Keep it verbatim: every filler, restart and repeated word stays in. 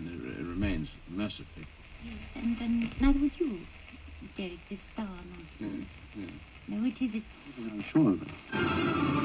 and it, it remains mercifully. Yes, and, and neither would you, Derek, this star nonsense. Yeah, yeah. No, it isn't. I'm sure of it.